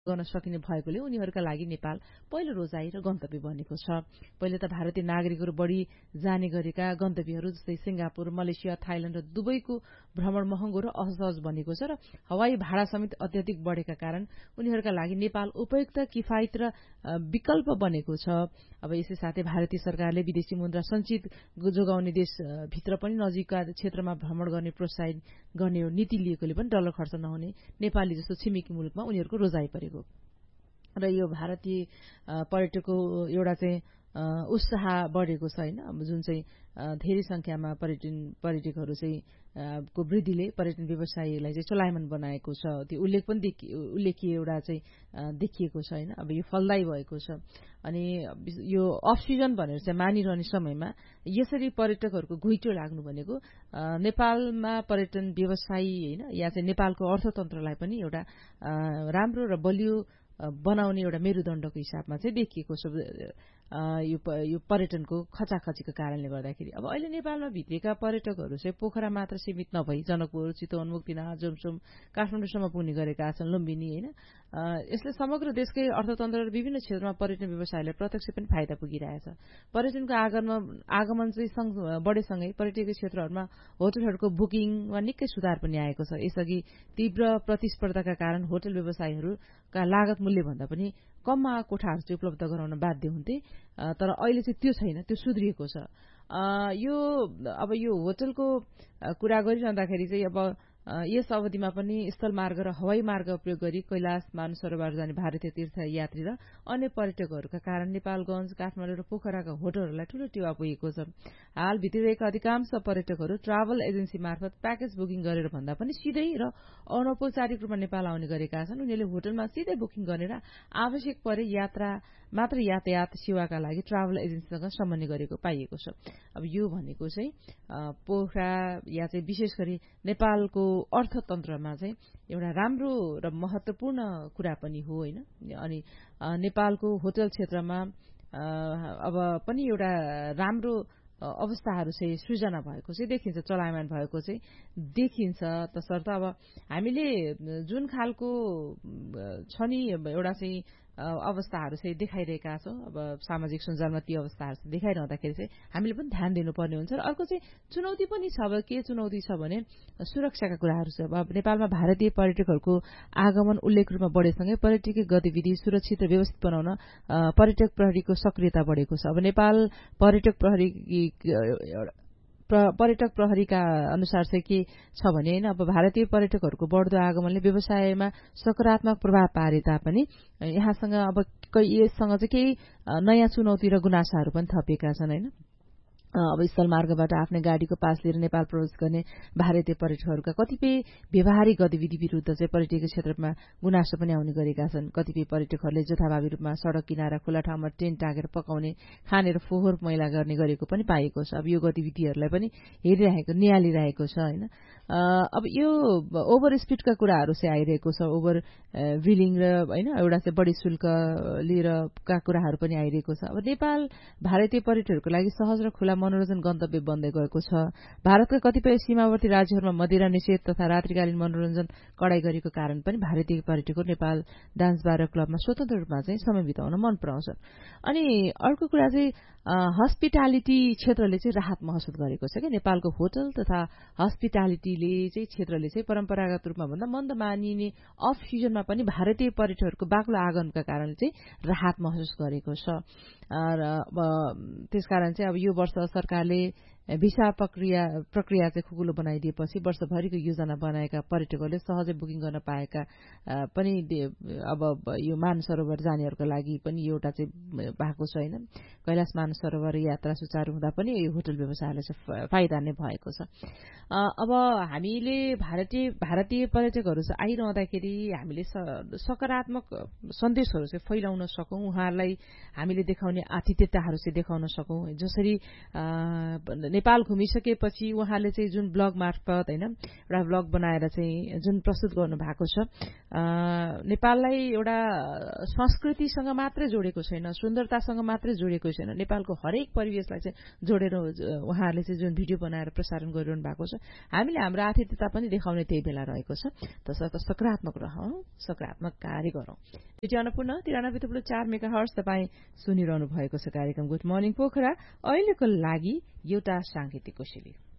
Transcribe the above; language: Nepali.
गर्न सकिने भएकोले उनीहरूका लागि नेपाल पहिलो रोजाइ र गन्तव्य बनेको छ। पहिले त भारतीय नागरिकहरू बढी जाने गरेका गन्तव्यहरू जस्तै सिंगापुर, मलेसिया, थाइल्याण्ड र दुबईको भ्रमण महँगो र असहज बनेको छ र हवाई भाडा समेत अत्याधिक बढेका कारण उनीहरूका लागि नेपाल उपयुक्त, किफायत र विकल्प बनेको छ। अब यसै साथै भारतीय सरकारले विदेशी मुद्रा सञ्चित जोगाउने देशभित्र पनि नजिकका क्षेत्रमा भ्रमण गर्ने प्रोत्साहित गर्ने नीति लिएकोले पनि डलर खर्च नहुने नेपाली जस्तो छिमेकी मुलुकमा उनीहरूको रोजाइ परेको र यो भारतीय पर्यटकको एउटा चाहिँ उत्साह बढेको छ होइन। अब जुन चाहिँ धेरै संख्यामा पर्यटकहरू चाहिँ को वृद्धिले पर्यटन व्यवसायलाई चाहिँ चलायमान बनाएको छ। त्यो उल्लेख पनि उल्लेखीय एउटा चाहिँ देखिएको छ होइन। अब यो फलदायी भएको छ। अनि यो अफ सिजन भनेर चाहिँ मानिरहने समयमा यसरी पर्यटकहरूको घुइँचो लाग्नु भनेको नेपालमा पर्यटन व्यवसाय होइन या चाहिँ नेपालको अर्थतन्त्रलाई पनि एउटा राम्रो र बलियो बनाउने एउटा मेरुदण्डको हिसाबमा चाहिँ देखिएको छ यो पर्यटनको खचाखचीको कारणले गर्दाखेरि। अब अहिले नेपालमा भित्रिएका पर्यटकहरू चाहिँ पोखरा मात्र सीमित नभई जनकपुर, चितवन, मुक्तिनाथ, जोमसोम, काठमाडौँसम्म पुग्ने गरेका छन्, लुम्बिनी होइन। यसले समग्र देशकै अर्थतन्त्र र विभिन्न क्षेत्रमा पर्यटन व्यवसायलाई प्रत्यक्ष पनि फाइदा पुगिरहेछ। पर्यटनको आगमन चाहिँ बढेसँगै पर्यटकीय क्षेत्रहरूमा होटलहरूको बुकिङमा निकै सुधार पनि आएको छ। यसअघि तीव्र प्रतिस्पर्धाका कारण होटल व्यवसायहरूका लागत मूल्य भन्दा पनि कममा कोठाहरू चाहिँ उपलब्ध गराउन बाध्य हुन्थे, तर अहिले चाहिँ त्यो छैन, त्यो सुध्रिएको छ। अब यो होटलको कुरा गरिरहँदाखेरि चाहिँ अब यस अवधिमा पनि स्थल मार्ग र हवाई मार्ग प्रयोग गरी कैलाश, मानसरोवर जाने भारतीय तीर्थयात्री र अन्य पर्यटकहरूका कारण नेपालगञ्ज, काठमाडौँ र पोखराका होटलहरूलाई ठूलो टेवा पुगेको छ। हाल भित्रिरहेका अधिकांश पर्यटकहरू ट्राभल एजेन्सी मार्फत प्याकेज बुकिङ गरेर भन्दा पनि सिधै र अनौपचारिक रूपमा नेपाल आउने गरेका छन्। उनीहरूले होटलमा सिधै बुकिङ गरेर आवश्यक परे मात्र यातायात सेवाका लागि ट्राभल एजेन्सीसँग सम्बन्ध गरेको पाइएको छ। अब यो भनेको चाहिँ पोखरा या चाहिँ विशेष गरी नेपालको अर्थतन्त्रमा चाहिँ एउटा राम्रो र महत्वपूर्ण कुरा पनि हो होइन। अनि नेपालको होटल क्षेत्रमा अब पनि एउटा राम्रो अवस्थाहरू चाहिँ सृजना भएको चाहिँ देखिन्छ, चलायमान भएको चाहिँ देखिन्छ। तसर्थ अब हामीले जुन खालको छ नि एउटा चाहिँ अवस्थाहरू चाहिँ देखाइरहेका छौँ, अब सामाजिक सञ्जालमा ती अवस्थाहरू चाहिँ देखाइरहँदाखेरि चाहिँ हामीले पनि ध्यान दिनुपर्ने हुन्छ। र अर्को चाहिँ चुनौती पनि छ। अब के चुनौती छ भने सुरक्षाका कुराहरू छ। अब नेपालमा भारतीय पर्यटकहरूको आगमन उल्लेख रूपमा बढेसँगै पर्यटकीय गतिविधि सुरक्षित र व्यवस्थित बनाउन पर्यटक प्रहरीको सक्रियता बढेको छ। अब नेपाल पर्यटक प्रहरीका अनुसार चाहिँ के छ भने होइन, अब भारतीय पर्यटकहरूको बढ्दो आगमनले व्यवसायमा सकारात्मक प्रभाव पारे तापनि यहाँसँग अब यससँग चाहिँ केही नयाँ चुनौती र गुनासाहरू पनि थपिएका छन् होइन। अब स्थलमार्गबाट आफ्नै गाडीको पास लिएर नेपाल प्रवेश गर्ने भारतीय पर्यटकहरूका कतिपय व्यवहारिक गतिविधि विरूद्ध चाहिँ पर्यटकीय क्षेत्रमा गुनासो पनि आउने गरेका छन्। कतिपय पर्यटकहरूले जथाभावी रूपमा सड़क किनारा खुला ठाउँमा टेन्ट टाँगेर पकाउने, खाने र फोहोर मैला गर्ने गरेको पनि पाइएको छ। अब यो गतिविधिहरूलाई पनि निहालिरहेको छ होइन। अब यो ओभर स्पिडका कुराहरू चाहिँ आइरहेको छ, ओभर व्हिलिङ र होइन एउटा चाहिँ बढी शुल्क लिएरका कुराहरू पनि आइरहेको छ। अब नेपाल भारतीय पर्यटकहरूको लागि सहज र खुला मनोरञ्जन गन्तव्य बन्दै गएको छ। भारतका कतिपय सीमावर्ती राज्यहरूमा मदिरा निषेध तथा रात्रिकालीन मनोरञ्जन कडाई गरेको कारण पनि भारतीय पर्यटकहरू नेपाल डान्स बार क्लबमा स्वतन्त्र रूपमा चाहिँ समय बिताउन मन पराउँछन्। अनि अर्को कुरा चाहिँ हस्पिटालिटी क्षेत्रले चाहिँ राहत महसुस गरेको छ कि नेपालको होटल तथा हस्पिटालिटीले चाहिँ क्षेत्रले चाहिँ परम्परागत रूपमा भन्दा मन्द मानिने अफ सिजनमा पनि भारतीय पर्यटकहरूको बाक्लो आगमनका कारणले चाहिँ राहत महसुस गरेको छ। र त्यसकारण चाहिँ अब यो वर्ष सरकारले भिसा प्रक्रिया चाहिँ खुकुलो बनाइदिएपछि वर्षभरिको योजना बनाएका पर्यटकहरूले सहजै बुकिङ गर्न पाएका पनि अब यो मानसरोवर जानेहरूका लागि पनि एउटा चाहिँ भएको छ होइन। कैलाश मानसरोवर यात्रा सुचारू हुँदा पनि यो होटल व्यवसायलाई चाहिँ फाइदा नै भएको छ। अब हामीले भारतीय पर्यटकहरू चाहिँ आइरहँदाखेरि हामीले सकारात्मक सन्देशहरू चाहिँ फैलाउन सकौं, उहाँहरूलाई हामीले देखाउने आतिथ्यताहरू चाहिँ देखाउन सकौं। जसरी नेपाल घुमिसकेपछि उहाँले चाहिँ जुन ब्लग मार्फत हैन एउटा ब्लग बनाएर चाहिँ जुन प्रस्तुत गर्नु भएको छ नेपाललाई एउटा संस्कृतिसँग मात्रै जोडेको छैन, सुन्दरतासँग मात्रै जोडेको छैन, नेपालको हरेक परिवेशलाई चाहिँ जोडेर उहाँहरूले चाहिँ जुन भिडियो बनाएर प्रसारण गरिरहनु भएको छ, हामीले हाम्रो आतिथ्यता पनि देखाउने त्यही बेला रहेको छ। तसर्थ सकारात्मक रहौं, सकारात्मक कार्य गरौं। रेडियो अन्नपूर्ण 93.4 मेगाहर्ट्ज तपाईँ सुनिरहनु भएको छ कार्यक्रम गुड मर्निङ पोखरा। अहिलेको लागि एउटा सांगीतिक कोसेली।